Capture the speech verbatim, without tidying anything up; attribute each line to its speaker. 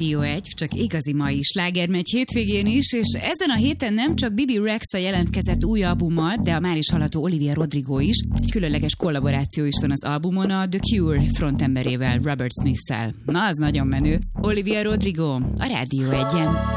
Speaker 1: Rádió egy, csak igazi mai sláger megy hétvégén is, és ezen a héten nem csak Bibi Rexha jelentkezett új albummal, de a már is hallható Olivia Rodrigo is. Egy különleges kollaboráció is van az albumon a The Cure frontemberével, Robert Smith-szel. Na, az nagyon menő. Olivia Rodrigo a Rádió egyen.